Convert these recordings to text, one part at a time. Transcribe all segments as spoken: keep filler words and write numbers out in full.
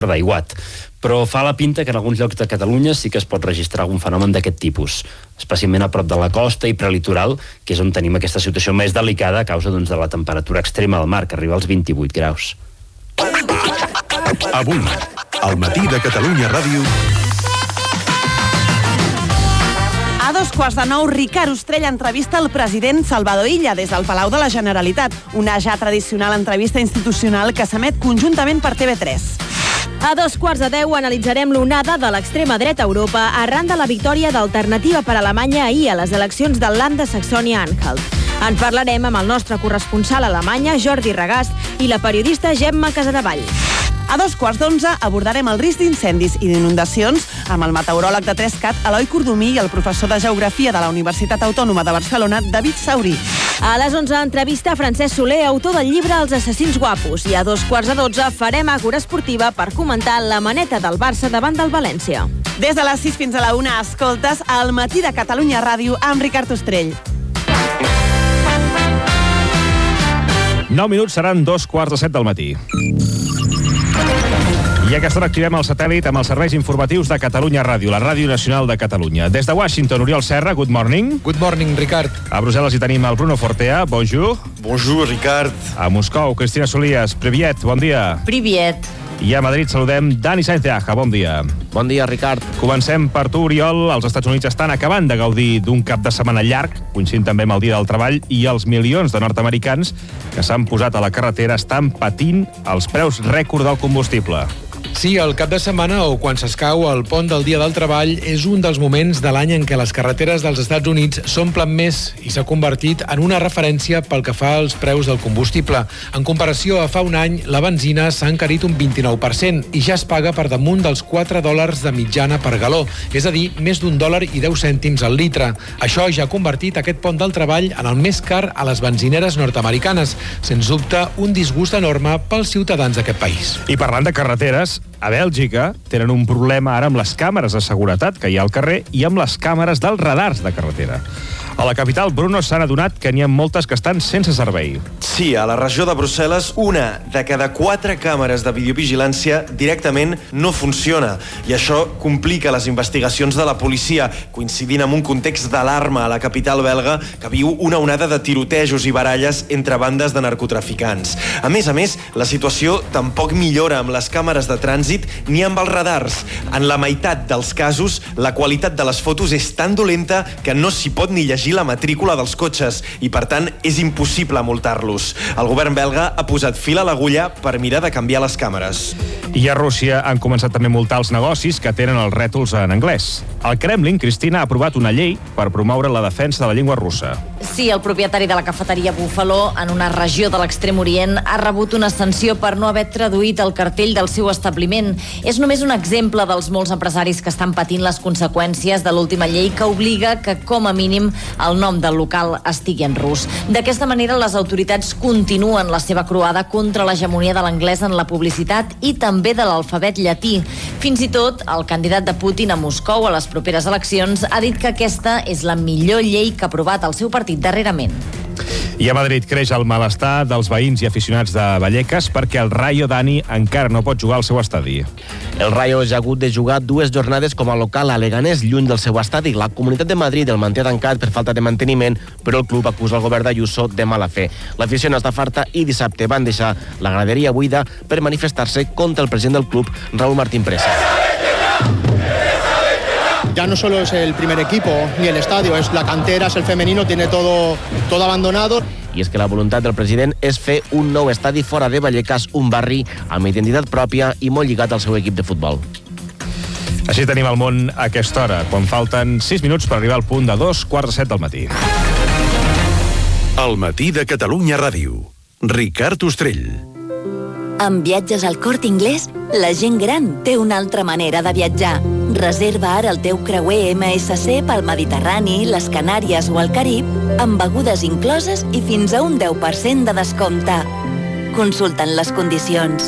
d'aiguat. Però fa la pinta que en alguns llocs de Catalunya sí que es pot registrar algun fenomen d'aquest tipus, especialment a prop de la costa i prelitoral, que és on tenim aquesta situació més delicada a causa doncs, de la temperatura extrema del mar, que arriba als vint-i-vuit graus. Avui, al matí de Catalunya Ràdio... A dos quarts de nou, Ricard Ostrell entrevista el president Salvador Illa des del Palau de la Generalitat, una ja tradicional entrevista institucional que s'emet conjuntament per T V tres. A dos quarts de deu analitzarem l'onada de l'extrema dreta a Europa arran de la victòria d'Alternativa per Alemanya ahir a les eleccions del Land de Saxònia-Anhalt. En parlarem amb el nostre corresponsal a Alemanya, Jordi Regàs, i la periodista Gemma Casadevall. A dos quarts d'onze abordarem el risc d'incendis i d'inundacions amb el meteoròleg de Trescat, Eloi Cordomí, i el professor de Geografia de la Universitat Autònoma de Barcelona, David Saurí. A les onze, entrevista a Francesc Soler, autor del llibre Els assassins guapos. I a dos quarts de dotze farem àgora esportiva per comentar la maneta del Barça davant del València. Des de les sis fins a la una, escoltes al matí de Catalunya Ràdio amb Ricard Ostrell. nou minuts seran dos quarts de set del matí. I a aquesta hora activem el satèl·lit amb els serveis informatius de Catalunya Ràdio, la Ràdio Nacional de Catalunya. Des de Washington, Oriol Serra, good morning. Good morning, Ricard. A Brussel·les hi tenim el Bruno Fortea, bonjour. Bonjour, Ricard. A Moscou, Cristina Solias, priviet, bon dia. Priviet. I a Madrid saludem Dani Sáenz de Aja, bon dia. Bon dia, Ricard. Comencem per tu, Oriol. Els Estats Units estan acabant de gaudir d'un cap de setmana llarg, coincidint també amb el Dia del Treball, i els milions de nord-americans que s'han posat a la carretera estan patint els preus rècord del combustible. Sí, el cap de setmana o quan s'escau el pont del Dia del Treball és un dels moments de l'any en què les carreteres dels Estats Units s'omplen més i s'ha convertit en una referència pel que fa als preus del combustible. En comparació a fa un any, la benzina s'ha encarit un vint-i-nou per cent i ja es paga per damunt dels quatre dòlars de mitjana per galó, és a dir, més d'un dòlar i deu cèntims al litre. Això ja ha convertit aquest pont del treball en el més car a les benzineres nord-americanes. Sens dubte, un disgust enorme pels ciutadans d'aquest país. I parlant de carreteres, a Bèlgica tenen un problema ara amb les càmeres de seguretat que hi ha al carrer i amb les càmeres dels radars de carretera. A la capital, Bruno, s'han adonat que n'hi ha moltes que estan sense servei. Sí, a la regió de Brussel·les, una de cada quatre càmeres de videovigilància directament no funciona. I això complica les investigacions de la policia, coincidint amb un context d'alarma a la capital belga que viu una onada de tirotejos i baralles entre bandes de narcotraficants. A més a més, la situació tampoc millora amb les càmeres de trànsit ni amb els radars. En la meitat dels casos, la qualitat de les fotos és tan dolenta que no s'hi pot ni llegir la matrícula dels cotxes i, per tant, és impossible multar-los. El govern belga ha posat fil a l'agulla per mirar de canviar les càmeres. I a Rússia han començat també a multar els negocis que tenen els rètols en anglès. El Kremlin, Cristina, ha aprovat una llei per promoure la defensa de la llengua russa. Sí, el propietari de la cafeteria Buffalo, en una regió de l'Extrem Orient, ha rebut una sanció per no haver traduït el cartell del seu establiment. És només un exemple dels molts empresaris que estan patint les conseqüències de l'última llei que obliga que, com a mínim, el nom del local estigui en rus. D'aquesta manera, les autoritats continuen la seva croada contra l'hegemonia de l'anglès en la publicitat i també de l'alfabet llatí. Fins i tot, el candidat de Putin a Moscou a les properes eleccions ha dit que aquesta és la millor llei que ha aprovat el seu partit darrerament. I a Madrid creix el malestar dels veïns i aficionats de Vallecas perquè el Rayo, Dani, encara no pot jugar al seu estadi. El Rayo ja ha hagut de jugar dues jornades com a local a Leganés, lluny del seu estadi. La Comunitat de Madrid el manté tancat per falta de manteniment, però el club acusa el govern d'Ayuso de mala fe. L'afició no està farta i dissabte van deixar la graderia buida per manifestar-se contra el president del club, Raúl Martín Presa. Ya no solo es el primer equipo ni el estadio, es la cantera, es el femenino, tiene todo, todo abandonado. I és que la voluntat del president és fer un nou estadi fora de Vallecas, un barri amb identitat pròpia i molt lligat al seu equip de futbol. Així tenim el món a aquesta hora, quan falten sis minuts per arribar al punt de dos quarts de set del matí. El matí de Catalunya Ràdio. Ricard Ostrell. Amb viatges al Corte Inglés, la gent gran té una altra manera de viatjar. Reserva ara el teu creuer ema esse ce pel Mediterrani, les Canàries o el Carib, amb begudes incloses i fins a un deu per cent de descompte. Consulten les condicions.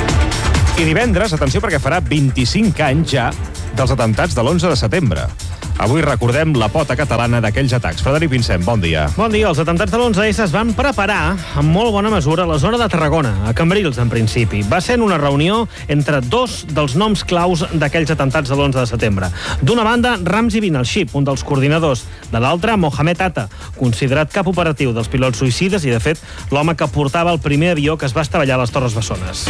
I divendres, atenció, perquè farà vint-i-cinc anys ja dels atemptats de l'onze de setembre. Avui recordem la pota catalana d'aquells atacs. Frederic Vincent, bon dia. Bon dia. Els atemptats de l'onze essa es van preparar amb molt bona mesura a la zona de Tarragona, a Cambrils, en principi. Va ser en una reunió entre dos dels noms claus d'aquells atemptats de l'onze de setembre. D'una banda, Ramzi bin al-Shib, un dels coordinadors. De l'altra, Mohamed Atta, considerat cap operatiu dels pilots suïcides i, de fet, l'home que portava el primer avió que es va estavellar a les Torres Bessones.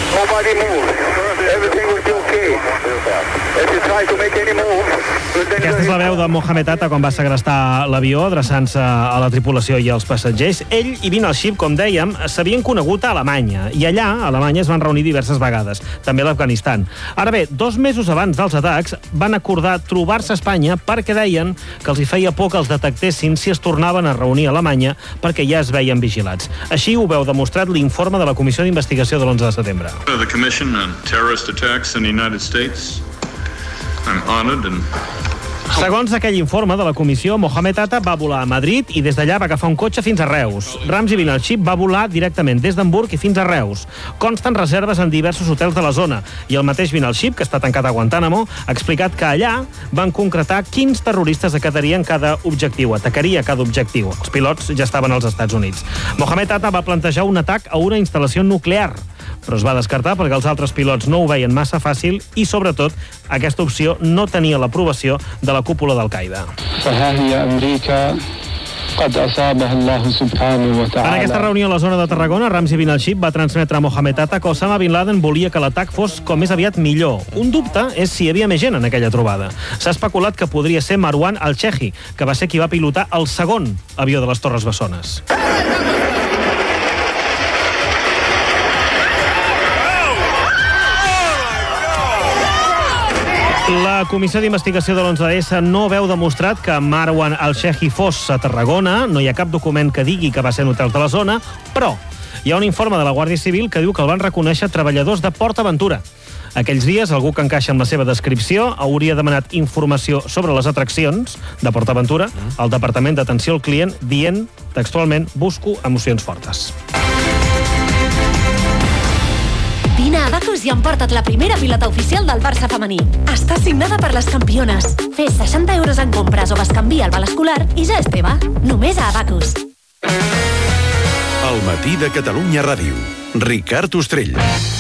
Aquesta és la veu de Mohamed Atta quan va segrestar l'avió, adreçant-se a la tripulació i als passatgers. Ell i bin al-Shib, com dèiem, s'havien conegut a Alemanya, i allà, a Alemanya, es van reunir diverses vegades, també a l'Afganistan. Ara bé, dos mesos abans dels atacs, van acordar trobar-se a Espanya perquè deien que els hi feia por que els detectessin si es tornaven a reunir a Alemanya perquè ja es veien vigilats. Així ho veu demostrat l'informe de la Comissió d'Investigació de l'onze de setembre. The Commission on Terrorist Attacks in the United States. I'm honored and Segons aquell informe de la comissió, Mohamed Atta va volar a Madrid i des d'allà va agafar un cotxe fins a Reus. Ramzi bin al-Shib va volar directament des d'Hamburg i fins a Reus. Consten reserves en diversos hotels de la zona i el mateix bin al-Shib, que està tancat a Guantánamo, ha explicat que allà van concretar quins terroristes acatarien cada objectiu, atacaria cada objectiu. Els pilots ja estaven als Estats Units. Mohamed Atta va plantejar un atac a una instal·lació nuclear, però es va descartar perquè els altres pilots no ho veien massa fàcil i, sobretot, aquesta opció no tenia l'aprovació de la cúpula d'Al-Qaeda. En aquesta reunió a la zona de Tarragona, Ramzi bin al-Shib va transmetre a Mohamed Atta que Osama bin Laden volia que l'atac fos com més aviat millor. Un dubte és si hi havia més gent en aquella trobada. S'ha especulat que podria ser Marwan al-Shehi, que va ser qui va pilotar el segon avió de les Torres Bessones. La Comissió d'Investigació de l'onze essa no veu demostrat que Marwan al-Shehi fos a Tarragona. No hi ha cap document que digui que va ser en hotels de la zona, però hi ha un informe de la Guàrdia Civil que diu que el van reconèixer treballadors de PortAventura. Aquells dies, algú que encaixa amb la seva descripció hauria demanat informació sobre les atraccions de PortAventura al Departament d'Atenció al Client, dient textualment: busco emocions fortes. Vine a Abacus i emporta't la primera pilota oficial del Barça femení. Està signada per les campiones. Fes seixanta euros en compres o bescanvia el val escolar i ja és teva. Només a Abacus. El matí de Catalunya Ràdio. Ricard Ostrell.